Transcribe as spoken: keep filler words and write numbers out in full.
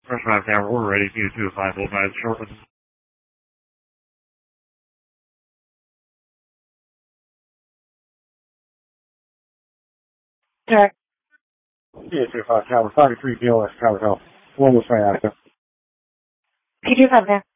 First five tower, we're ready. Two two five full five shortly. Okay. two two five tower, five three P O S tower, go. One was right after. P two five there.